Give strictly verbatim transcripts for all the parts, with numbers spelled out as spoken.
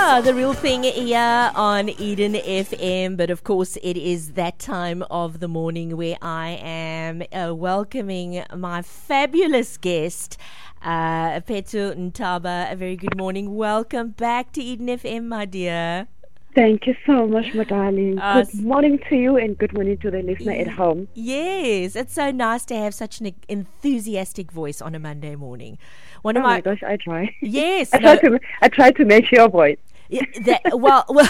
Yeah, the real thing here on Eden F M. But of course, it is that time of the morning where I am uh, welcoming my fabulous guest, uh, Pheto Ntaba. A very good morning. Welcome back to Eden F M, my dear. Thank you so much, my darling. Uh, good morning to you and good morning to the listener at home. Yes, it's so nice to have such an enthusiastic voice on a Monday morning. One oh of my, my gosh, I try. Yes. I, no, try to, I try to match your voice. Yeah, that, well, well,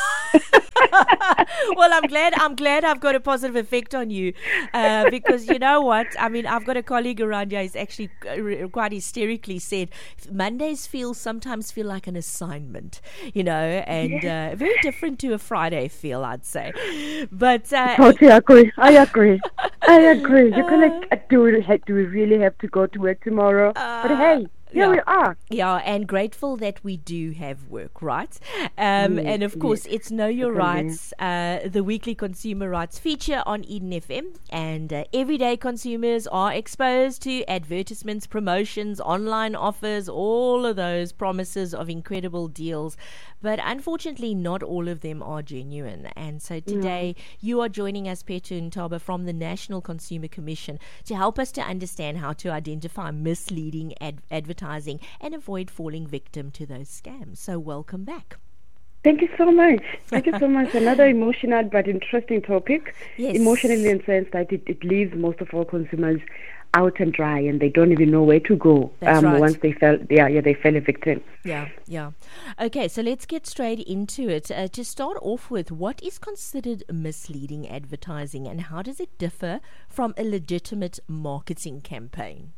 well, I'm glad. I'm glad I've got a positive effect on you, uh, because you know what? I mean, I've got a colleague around here who's actually quite hysterically said Mondays feel sometimes feel like an assignment, you know, and yeah. uh, very different to a Friday feel, I'd say. But uh, totally agree. I agree. I agree. You're gonna uh, do. Do we really have to go to work tomorrow? Uh, but hey. Here yeah. we are. Yeah, and grateful that we do have work, right? Um, yes, and of course, yes. it's Know Your Rights, uh, the weekly consumer rights feature on Eden F M. And uh, everyday consumers are exposed to advertisements, promotions, online offers, all of those promises of incredible deals. But unfortunately, not all of them are genuine. And so today, yeah. you are joining us, Pheto Ntaba, from the National Consumer Commission to help us to understand how to identify misleading ad- advertising and avoid falling victim to those scams. So welcome back. Thank you so much. Thank you so much. Another emotional but interesting topic. Yes. Emotionally in the sense that it, it leaves most of our consumers out and dry, and they don't even know where to go. That's um, right. Once they fell, yeah, yeah, they fell a victim. Yeah, yeah. Okay, so let's get straight into it. Uh, to start off with, what is considered misleading advertising, and how does it differ from a legitimate marketing campaign?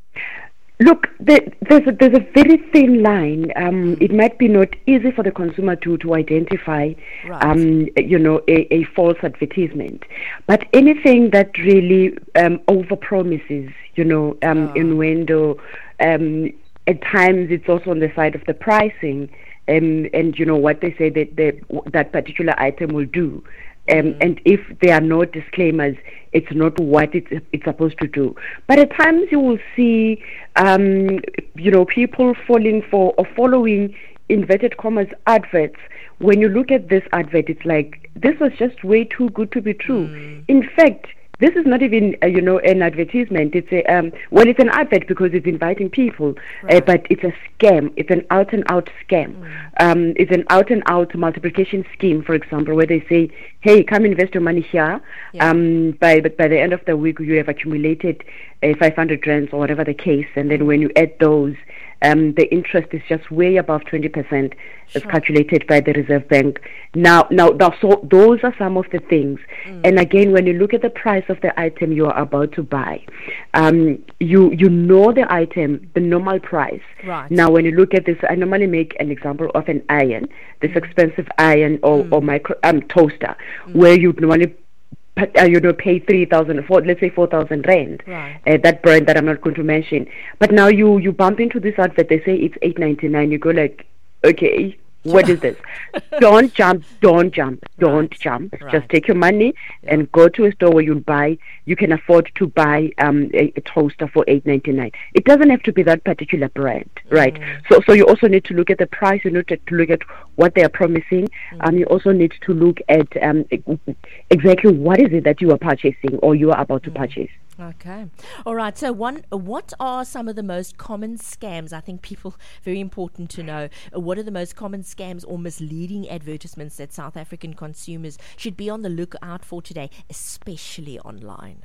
Look, there, there's a, there's a very thin line. Um, it might be not easy for the consumer to to identify, right. um, you know, a, a false advertisement. But anything that really um, overpromises, you know, um, oh. innuendo, um, at times it's also on the side of the pricing, um, and you know what they say that the, that particular item will do. Um, mm. And if there are no disclaimers, it's not what it's, it's supposed to do. But at times you will see, um, you know, people falling for or following inverted commas adverts. When you look at this advert, it's like, this was just way too good to be true. Mm. In fact, this is not even, uh, you know, an advertisement. It's a, um, well, it's an advert because it's inviting people, right. uh, but it's a scam. It's an out-and-out scam. Mm. Um, it's an out-and-out multiplication scheme, for example, where they say, hey, come invest your money here. Yeah. Um, by, but by the end of the week, you have accumulated uh, five hundred rands or whatever the case. And then when you add those, um, the interest is just way above twenty percent as sure. calculated by the Reserve Bank. Now, now, now, so those are some of the things. Mm. And again, when you look at the price of the item you are about to buy, um, you you know the item, the normal price. Right. Now, when you look at this, I normally make an example of an iron, this mm. expensive iron or, mm. or micro um, toaster, mm. where you normally Uh, you know, pay three thousand for, let's say four thousand rand. Right. Uh, that brand that I'm not going to mention. But now you you bump into this advert. They say it's eight ninety nine. You go like, okay, what is this? Don't jump. Don't jump. Don't right. jump. Right. Just take your money yeah. and go to a store where you'll buy. You can afford to buy um, a, a toaster for eight ninety nine. It doesn't have to be that particular brand, mm. right? So so you also need to look at the price. You need to, to look at what they are promising. Mm. Um, you also need to look at um, exactly what is it that you are purchasing or you are about to mm. purchase. Okay. All right. So one, what are some of the most common scams? I think people, very important to know, what are the most common scams or misleading advertisements that South African consumers should be on the lookout for today, especially online?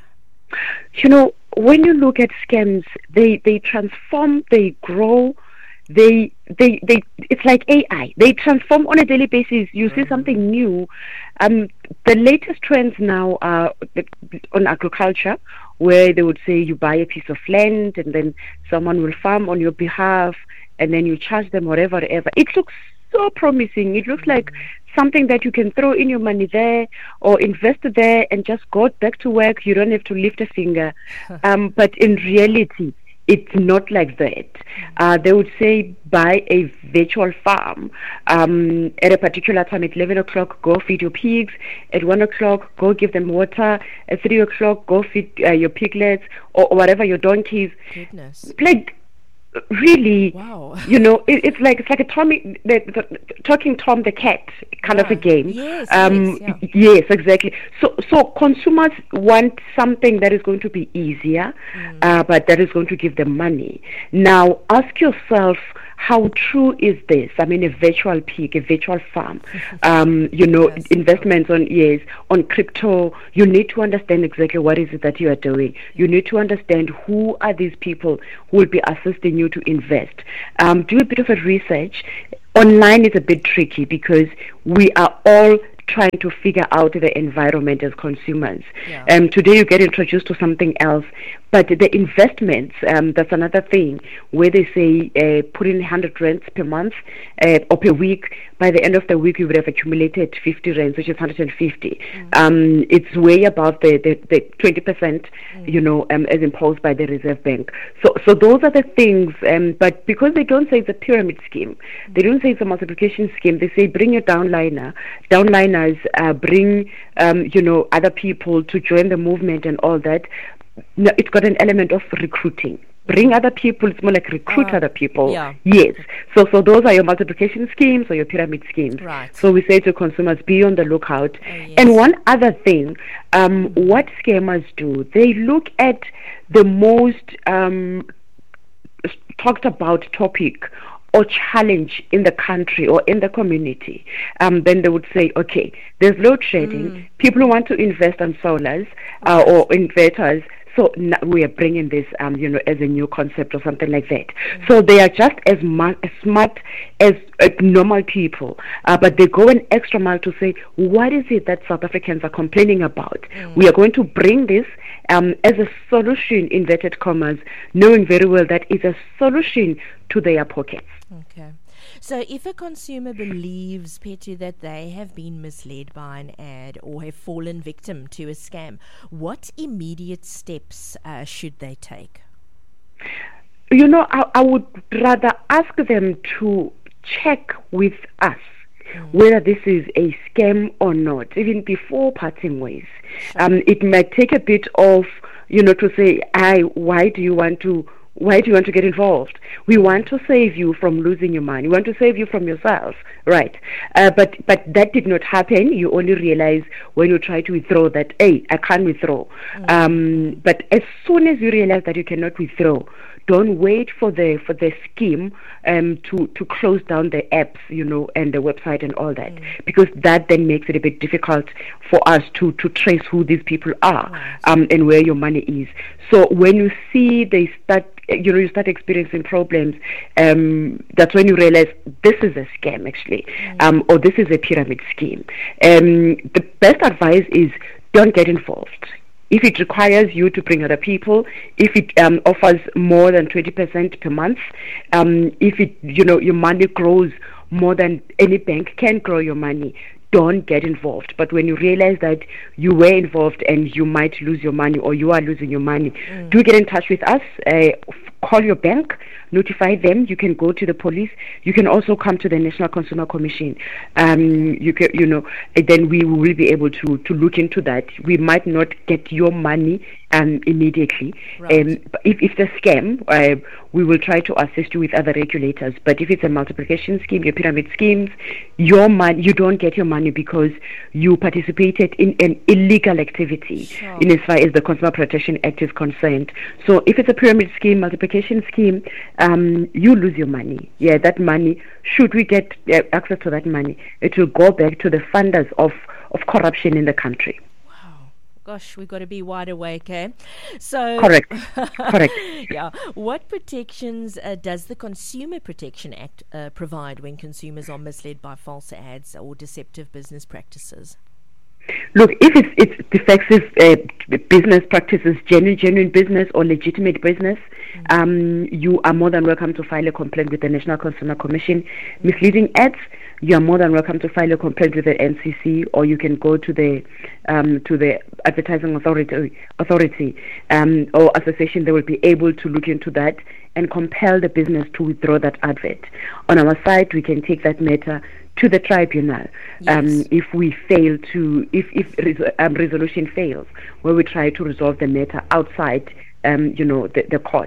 You know, when you look at scams, they, they transform, they grow, they they they it's like A I. They transform on a daily basis. You see something new. Um, the latest trends now are on agriculture, where they would say you buy a piece of land and then someone will farm on your behalf, and then you charge them whatever, whatever. It looks so promising. It looks like something that you can throw in your money there or invest there and just go back to work. You don't have to lift a finger. Um, but in reality, it's not like that. Uh, they would say buy a virtual farm. Um, at a particular time, at eleven o'clock, go feed your pigs. At one o'clock, go give them water. At three o'clock, go feed uh, your piglets or, or whatever, your donkeys. Goodness. Like, really, wow. you know, it, it's like it's like a Tommy, the, the, talking Tom the cat kind yeah. of a game. Yes, um, yes, yeah. yes, exactly. So, so consumers want something that is going to be easier, mm. uh, but that is going to give them money. Now, ask yourself, how true is this? I mean, a virtual pig, a virtual farm, um, you know, yes, investments on, yes, on crypto. You need to understand exactly what is it that you are doing. You need to understand who are these people who will be assisting you to invest. Um, do a bit of a research. Online is a bit tricky because we are all trying to figure out the environment as consumers. Yeah. Um, today you get introduced to something else, but the investments, um, that's another thing where they say uh, put in one hundred rands per month uh, or per week. By the end of the week, you would have accumulated fifty rands, which is one hundred fifty. Mm. Um, it's way above the, the, the twenty percent, mm. you know, um, as imposed by the Reserve Bank. So, so those are the things, um, but because they don't say it's a pyramid scheme, mm. they don't say it's a multiplication scheme, they say bring your downliner, downliner Uh, bring, um, you know, other people to join the movement and all that. No, it's got an element of recruiting. Bring other people. It's more like recruit uh, other people. Yeah. Yes. So, so those are your multiplication schemes or your pyramid schemes. Right. So we say to consumers, be on the lookout. Oh, yes. And one other thing, um, what scammers do, they look at the most um, talked about topic or challenge in the country or in the community, um, then they would say, okay, there's load shedding. Mm. People who want to invest on solars uh, or inverters, so now we are bringing this, um, you know, as a new concept or something like that. Mm. So they are just as, mu- as smart as uh, normal people, uh, but they go an extra mile to say, what is it that South Africans are complaining about? Mm. We are going to bring this um, as a solution, inverted commas, knowing very well that it's a solution to their pockets. Okay. So if a consumer believes, Pethu, that they have been misled by an ad or have fallen victim to a scam, what immediate steps uh, should they take? You know, I, I would rather ask them to check with us mm. whether this is a scam or not, even before parting ways. Sure. Um, it might take a bit of, you know, to say, I, why do you want to Why do you want to get involved? We want to save you from losing your money. We want to save you from yourself, right? Uh, but but that did not happen. You only realize when you try to withdraw that, hey, I can't withdraw. Mm-hmm. Um, but as soon as you realize that you cannot withdraw, don't wait for the for the scheme um, to to close down the apps, you know, and the website and all that, mm. because that then makes it a bit difficult for us to to trace who these people are, right. um, and where your money is. So when you see they start, you know, you start experiencing problems, um, that's when you realize this is a scam actually, mm. um, or this is a pyramid scheme. Um, the best advice is don't get involved. If it requires you to bring other people, if it um, offers more than twenty percent per month, um, if it, you know, your money grows more than any bank can grow your money, don't get involved. But when you realize that you were involved and you might lose your money or you are losing your money, mm. do get in touch with us. Uh, call your bank, notify them. You can go to the police. You can also come to the National Consumer Commission. Um, you can, you know, then we will be able to to look into that. We might not get your money um, immediately. Right. Um, if if it's a scam, uh, we will try to assist you with other regulators. But if it's a multiplication scheme, your pyramid schemes, your money, you don't get your money because you participated in an illegal activity, sure. in as far as the Consumer Protection Act is concerned. So if it's a pyramid scheme, multiplication scheme, um, you lose your money. Yeah, that money, should we get uh, access to that money, it will go back to the funders of, of corruption in the country. Wow. Gosh, we've got to be wide awake, eh? So correct, correct. Yeah. What protections uh, does the Consumer Protection Act uh, provide when consumers are misled by false ads or deceptive business practices? Look, if it's, it's defective uh, business practices, genuine, genuine business or legitimate business, mm-hmm. um, you are more than welcome to file a complaint with the National Consumer Commission. Mm-hmm. Misleading ads, you are more than welcome to file a complaint with the N C C, or you can go to the um, to the Advertising Authority, authority um, or association. They will be able to look into that and compel the business to withdraw that advert. On our side, we can take that matter to the tribunal. Yes. Um, if we fail to, if if res- um, resolution fails, where we try to resolve the matter outside, um, you know, the, the court,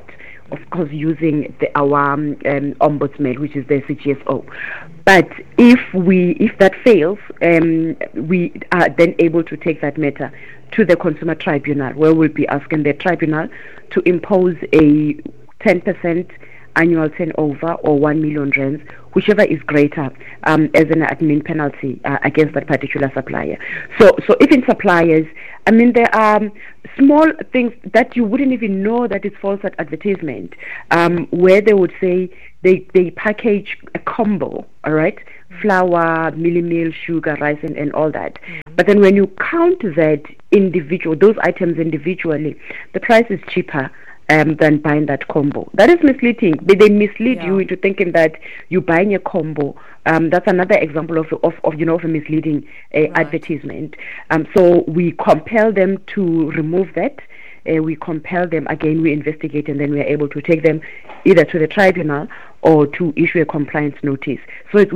of course, using the, our um, ombudsman, which is the C G S O. But if we, if that fails, um, we are then able to take that matter to the Consumer Tribunal, where we'll be asking the tribunal to impose a ten percent annual turnover or one million rands, whichever is greater, um, as an admin penalty uh, against that particular supplier. So, so even suppliers, I mean, there are small things that you wouldn't even know that it's false advertisement, um, where they would say they, they package a combo, all right, flour, milli meal, sugar, rice, and, and all that. Mm-hmm. But then when you count that individual, those items individually, the price is cheaper Um, than buying that combo. That is misleading. They, they mislead yeah. you into thinking that you're buying a combo. Um, that's another example of, of, of you know, of a misleading uh, right. advertisement. Um, so we compel them to remove that. Uh, we compel them, again, we investigate, and then we are able to take them either to the tribunal or to issue a compliance notice. So it's